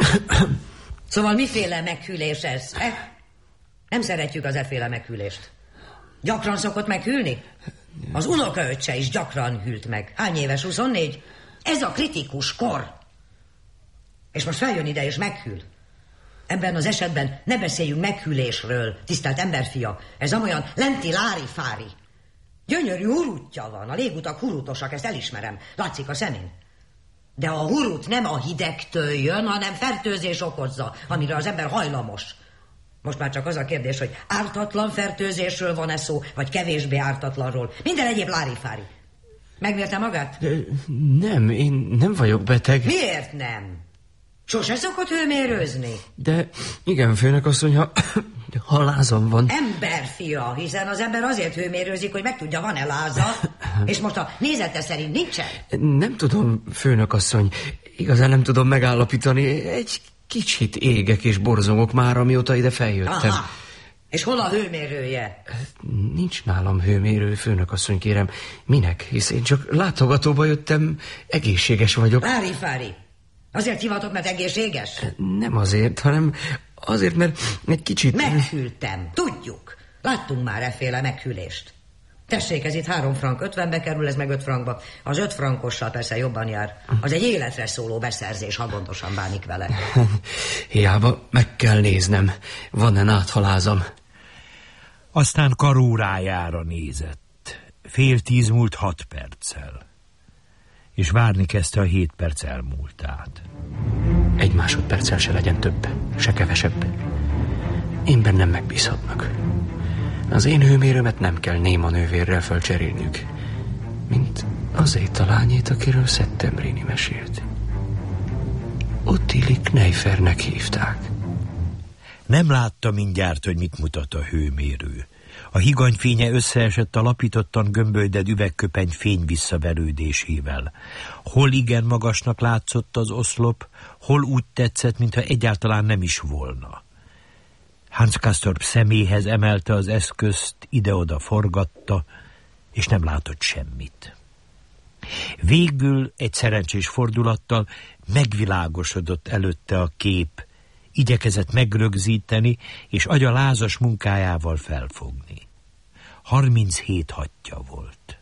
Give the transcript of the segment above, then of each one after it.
Szóval miféle meghűlés ez? Nem szeretjük az efféle meghűlést. Gyakran szokott meghűlni? Az unokaöccse is gyakran hűlt meg. Hány éves? 24? Ez a kritikus kor. És most feljön ide és meghűl. Ebben az esetben ne beszéljünk meghűlésről, tisztelt emberfia. Ez amolyan lenti lári-fári. Gyönyörű hurutja van, a légutak hurutosak, ezt elismerem. Látszik a szemén. De a hurut nem a hidegtől jön, hanem fertőzés okozza, amire az ember hajlamos. Most már csak az a kérdés, hogy ártatlan fertőzésről van-e szó, vagy kevésbé ártatlanról. Minden egyéb lári-fári. Megmérte magát? Nem, én nem vagyok beteg. Miért nem? Sose szokott hőmérőzni? De igen, főnökasszony, ha lázam van. Emberfia, hiszen az ember azért hőmérőzik, hogy megtudja, van-e láza, és most a nézete szerint nincsen. Nem tudom, főnökasszony, igazán nem tudom megállapítani. Egy kicsit égek és borzongok már, amióta ide feljöttem. Aha. És hol a hőmérője? Nincs nálam hőmérő, főnökasszony, kérem. Minek? Hisz én csak látogatóba jöttem, egészséges vagyok. Lári-fári. Azért hivatott, mert egészséges? Nem azért, hanem azért, mert egy kicsit... Meghűltem, tudjuk. Láttunk már efféle meghűlést. Tessék, ez itt 3 frank 50-be kerül, ez meg 5 frankba. Az 5 frankossal persze jobban jár. Az egy életre szóló beszerzés, ha gondosan bánik vele. Hiába meg kell néznem, van-e náthalázam. Aztán karórájára nézett. 9:30 múlt 6 perccel. És várni kezdte a 7 perc elmúltát. 1 másodperccel se legyen több, se kevesebb. Én bennem megbízhatnak. Az én hőmérőmet nem kell néma nővérrel fölcserélniük, mint azért a lányét, akiről Settembrini mesélt. Ottilie Kneifernek hívták. Nem látta mindjárt, hogy mit mutat a hőmérő. A higanyfénye összeesett a lapítottan gömbölyded üvegköpeny fény visszaverődésével. Hol igen magasnak látszott az oszlop, hol úgy tetszett, mintha egyáltalán nem is volna. Hans Castorp szeméhez emelte az eszközt, ide-oda forgatta, és nem látott semmit. Végül egy szerencsés fordulattal megvilágosodott előtte a kép, igyekezett megrögzíteni, és agya lázas munkájával felfogni. 37 hatja volt.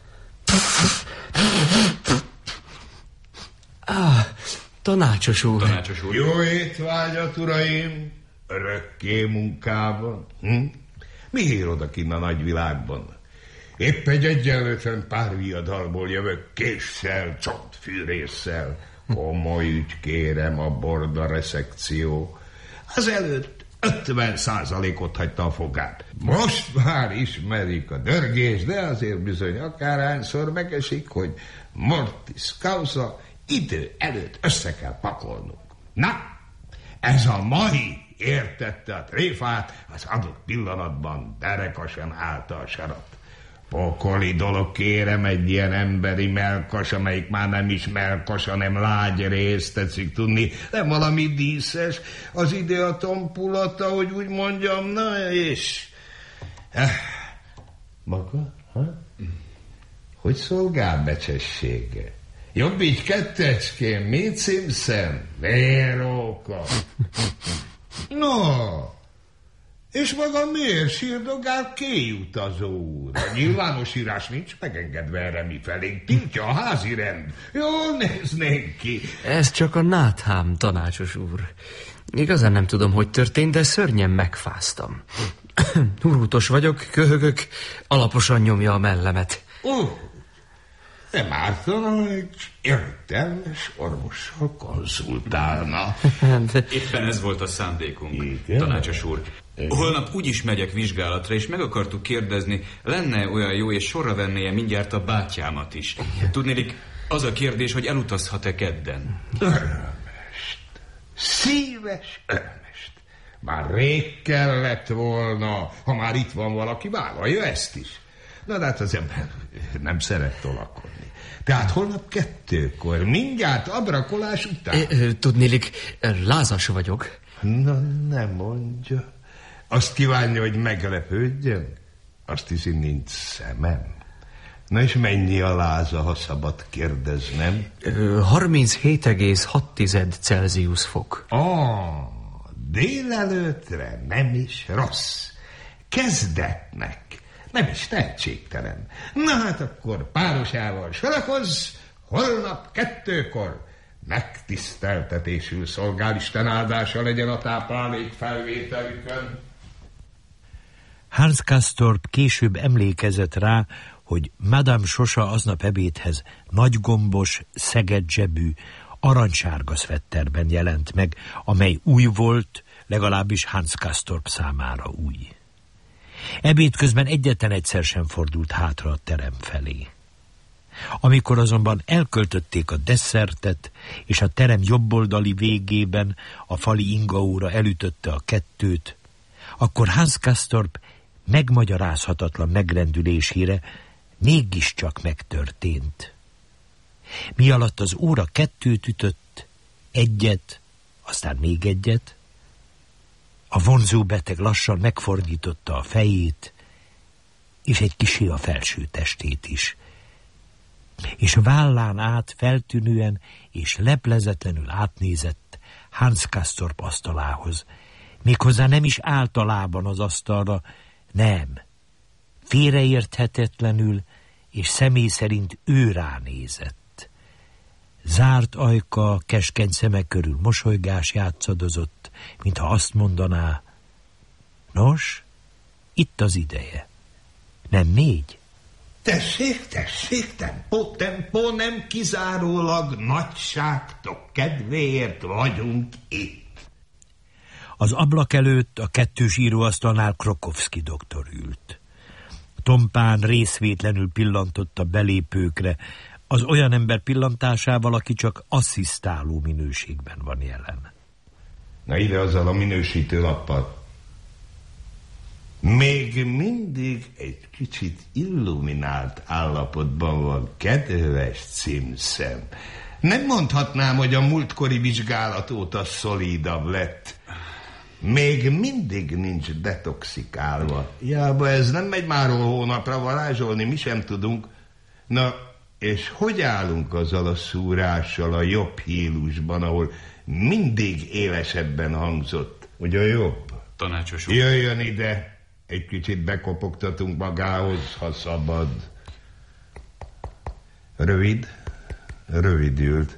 Tanácsos úr. Tanácsos úr. Jó étvágyat, uraim! Örökké munkában. Mi ír odakinn a nagyvilágban? Épp egy egyenlőtlen párviadalból jövök késsel, csontfűrésszel. Komoly ügy, kérem, a borda reszekció. Az előtt 50%-ot hagyta a fogát. Most már ismerik a dörgés, de azért bizony akárhányszor megesik, hogy mortis causa, idő előtt össze kell pakolnunk. Na, ez a mai értette a tréfát, az adott pillanatban derekasan állta a sarat. Pokoli dolog, kérem, egy ilyen emberi melkas, amelyik már nem is melkas, hanem lágy rész, tetszik tudni, nem valami díszes, az ide a tompulata, hogy úgy mondjam, na és... Maga? Ha? Hogy szolgál becsessége? Jobb így kettecskén, mi címszem? Véróka. No... És maga miért sírdogál kéjutazó úr? A nyilvános írás nincs megengedve erre mifelénk. Tiltja a házi rend. Jól néznénk ki. Ez csak a náthám, tanácsos úr. Igazán nem tudom, hogy történt, de szörnyen megfáztam. Hurútos vagyok, köhögök, alaposan nyomja a mellemet. Nem ártana, egy értelmes orvossal konzultálna. Éppen ez volt a szándékunk, igen? Tanácsos úr. Holnap úgyis megyek vizsgálatra, és meg akartuk kérdezni, lenne olyan jó, és sorra vennie mindjárt a bátyámat is. Tudnélik, az a kérdés, hogy elutazhat-e kedden? Örömest. Szíves örömest. Már rég kellett volna, ha már itt van valaki, vállalja ezt is. Na, de hát az ember nem szeret tolakodni. Tehát holnap 2-kor, mindjárt abrakolás után. Tudnélik, lázas vagyok. Na, nem mondja. Azt kívánja, hogy meglepődjön? Azt hiszi, nincs szemem. Na és mennyi a láza, ha szabad kérdeznem? 37,6 Celsius fok. Délelőttre nem is rossz. Kezdetnek nem is tehetségtelen. Na hát akkor párosával sorakozz, holnap 2-kor. Megtiszteltetésül szolgál, Isten áldása legyen a táplálék felvételükön. Hans Castorp később emlékezett rá, hogy Madame Sosa aznap ebédhez nagygombos, szegedzsebű, aranysárga szvetterben jelent meg, amely új volt, legalábbis Hans Castorp számára új. Ebéd közben egyetlen egyszer sem fordult hátra a terem felé. Amikor azonban elköltötték a desszertet, és a terem jobboldali végében a fali ingaóra elütötte a 2-t, akkor Hans Castorp megmagyarázhatatlan megrendülésére mégiscsak megtörtént. Mi alatt az óra 2-t ütött, 1-et, aztán még 1-et, a vonzó beteg lassan megfordította a fejét, és egy kissé a felső testét is, és vállán át feltűnően és leplezetlenül átnézett Hans Castorp asztalához. Méghozzá nem is általában az asztalra, nem. Félreérthetetlenül és személy szerint ő ránézett. Zárt ajka, keskeny szeme körül mosolygás játszadozott, mintha azt mondaná, nos, itt az ideje. Nem 4? Tessék, tempó, nem kizárólag nagyságtok kedvéért vagyunk itt. Az ablak előtt a 2-s íróasztalnál Krokowski doktor ült. Tompán részvétlenül pillantott a belépőkre, az olyan ember pillantásával, aki csak asszisztáló minőségben van jelen. Na ide azzal a minősítő lappal. Még mindig egy kicsit illuminált állapotban van, kedves címszem. Nem mondhatnám, hogy a múltkori vizsgálat óta szolidabb lett. Még mindig nincs detoxikálva. Jába, ez nem megy már hónapra varázsolni, mi sem tudunk. Na, és hogy állunk azzal a szúrással a jobb hílusban, ahol mindig élesebben hangzott? Ugye jobb? Tanácsos úr. Jöjjön ide. Egy kicsit bekopogtatunk magához, ha szabad. Rövidült.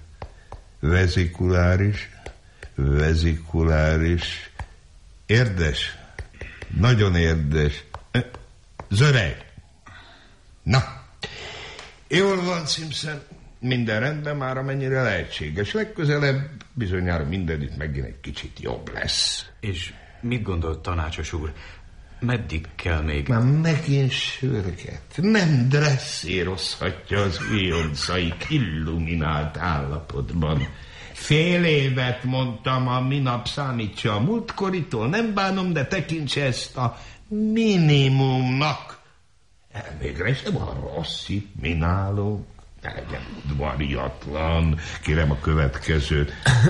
Vezikuláris. Érdes. Nagyon érdes. Zörej. Na. Jól van, Simpson. Minden rendben már, amennyire lehetséges. Legközelebb bizonyára mindenütt megint egy kicsit jobb lesz. És mit gondolt, tanácsos úr? Meddig kell még? Már megint sürget. Nem dresszírozhatja az újoncait illuminált állapotban. Fél évet mondtam, a minap számítsa a múltkoritól. Nem bánom, de tekintse ezt a minimumnak. Végre sem a rossz itt minálok. Ne legyen udvariatlan. Kérem a következőt.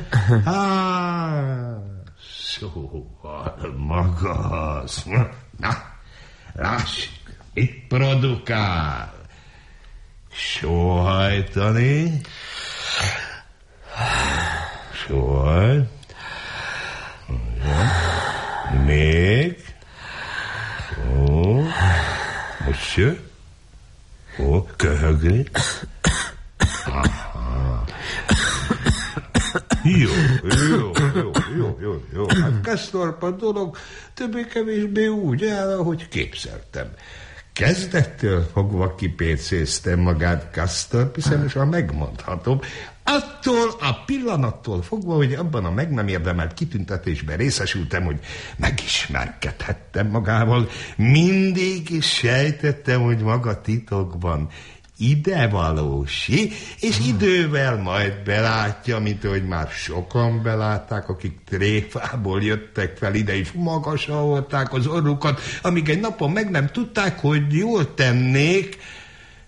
Szóval maga az. Na, lássuk, mit produkál. Sóhajtani. Sóhajt. Még. Ó, most jön. Ó, köhögni. Aha. Jó. Hát Castorp a dolog többé-kevésbé úgy áll, ahogy képzeltem. Kezdettől fogva kipécéztem magát Castorp, hiszen most már megmondhatom, attól a pillanattól fogva, hogy abban a meg nem érdemelt kitüntetésben részesültem, hogy megismerkedhettem magával, mindig is sejtettem, hogy maga titokban idevalósi, és idővel majd belátja, mint ahogy már sokan belátták, akik tréfából jöttek fel ide, és magasaolták az orrukat, amíg egy napon meg nem tudták, hogy jól tennék,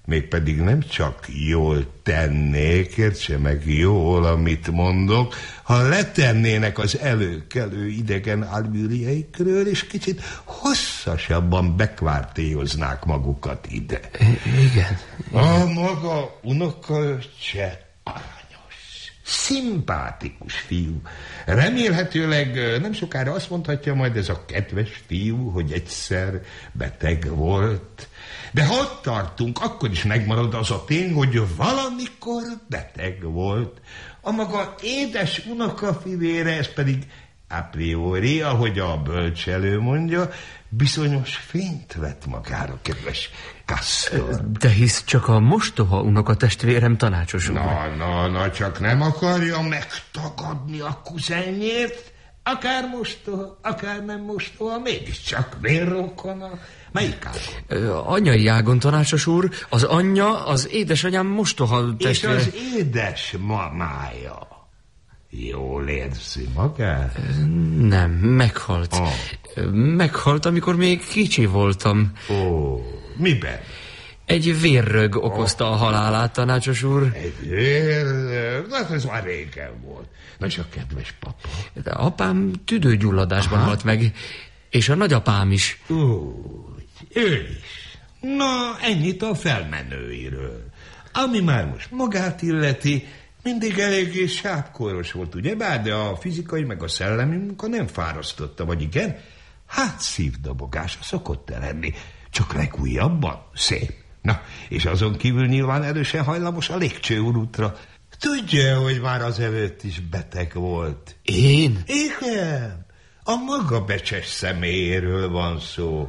Mégpedig nem csak jól tennék, értse meg jól, amit mondok, ha letennének az előkelő idegen albűrieikről, és kicsit hosszasabban bekvártélyoznák magukat ide. Igen. A maga unokaöccse aranyos, szimpátikus fiú. Remélhetőleg nem sokára azt mondhatja majd ez a kedves fiú, hogy egyszer beteg volt. De ha ott tartunk, akkor is megmarad az a tény, hogy valamikor beteg volt. A maga édes unokafivére, ez pedig a priori, ahogy a bölcselő mondja, bizonyos fényt vett magára, kedves Castor. De hisz csak a mostoha unokatestvérem, tanácsos úr. Na, csak nem akarja megtagadni a kuzenjét? Akár mostoha, akár nem mostoha, mégiscsak vérrokona. Melyik ágon? Anyai ágon, tanácsos úr. Az anyja, az édesanyám mostoha testvére. És az édesmamája jól érzi magát? Nem, meghalt. Meghalt, amikor még kicsi voltam. Miben? Egy vérrög okozta a halálát, tanácsos úr. Egy vérrög? Hát ez már régen volt. Na csak kedves papa. De apám tüdőgyulladásban halt meg, és a nagyapám is. Ő is. Na, ennyit a felmenőiről. Ami már most magát illeti, mindig eléggé sápkoros volt, ugyebár, de a fizikai meg a szellemi munka nem fárasztotta, vagy igen? Hát szívdobogása szokott lenni, csak legújabban szép. Na, és azon kívül nyilván erősen hajlamos a légcsőútra. Tudja, hogy már az előtt is beteg volt. Én? Igen, a maga becses személyéről van szó.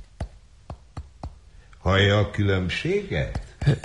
Hallja a különbséget?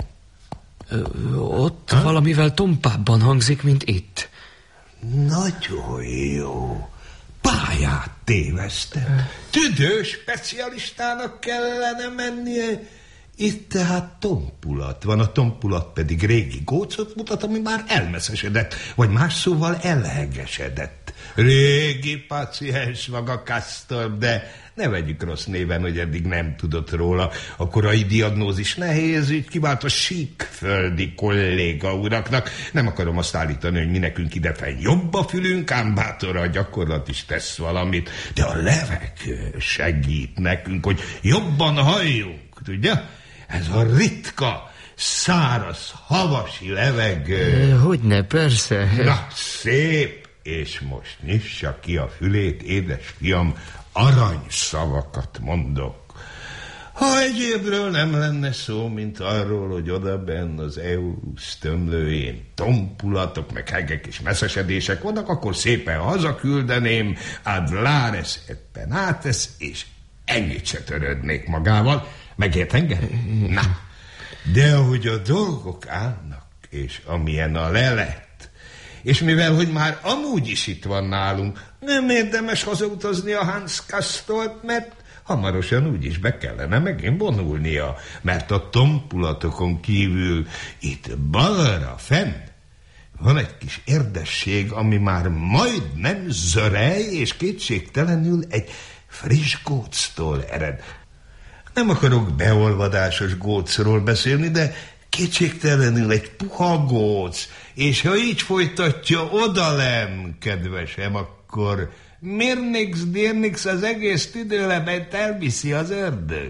Ott valamivel tompábban hangzik, mint itt. Nagyon jó. Pályát tévesztett. Tüdős specialistának kellene mennie. Itt tehát tompulat van, a tompulat pedig régi gócot mutat, ami már elmeszesedett, vagy más szóval elhegesedett. Régi paciens maga Castor, de ne vegyük rossz néven, hogy eddig nem tudott róla. A korai diagnózis nehéz, így kivált a síkföldi kolléga uraknak. Nem akarom azt állítani, hogy mi nekünk idefenn jobb a fülünk, ám bátor a gyakorlat is tesz valamit, de a levegő segít nekünk, hogy jobban halljunk, tudja? Ez a ritka, száraz, havasi levegő. Hogyne, persze. Na, szép. És most nyissa ki a fülét, édes fiam, aranyszavakat mondok. Ha egyébről nem lenne szó, mint arról, hogy odabenn az Eurusz tömlőjén tompulatok, meg hegek és messzesedések vannak, akkor szépen hazaküldeném, ad lares et penates, és ennyit se törődnék magával. Megért engem? Na, de ahogy a dolgok állnak, és amilyen a lelet, és mivel, hogy már amúgy is itt van nálunk, nem érdemes hazautazni a Hans Castort, mert hamarosan úgyis be kellene megint vonulnia, mert a tompulatokon kívül itt balra fenn van egy kis érdesség, ami már majdnem zörej, és kétségtelenül egy friss góctól ered. Nem akarok beolvadásos gócról beszélni, de kétségtelenül egy puha góc, és ha így folytatja odalem, kedvesem, akkor mirnix az egész tüdőlebent elviszi az ördög.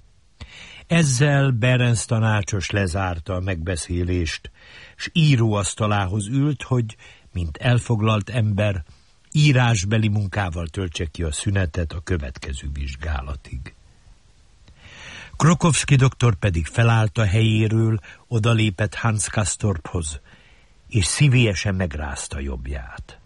Ezzel Berenc tanácsos lezárta a megbeszélést, s íróasztalához ült, hogy, mint elfoglalt ember, írásbeli munkával töltse ki a szünetet a következő vizsgálatig. Krokowski doktor pedig felállt a helyéről, odalépett Hans Castorphoz, és szívélyesen megrázta jobbját.